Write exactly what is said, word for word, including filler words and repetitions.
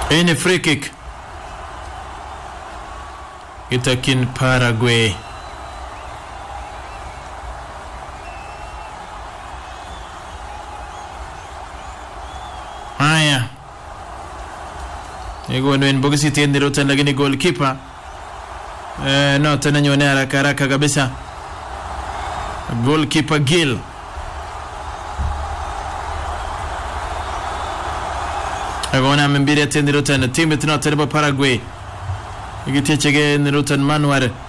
Any free kick itakin Paraguay. Haya, ego nwen bogisi tende rotan lakini goalkeeper eh no tena nyone haraka haraka kabisa. Goalkeeper Gil agona membire tende rotan timu tena terba Paraguay igitechege rotan Manuel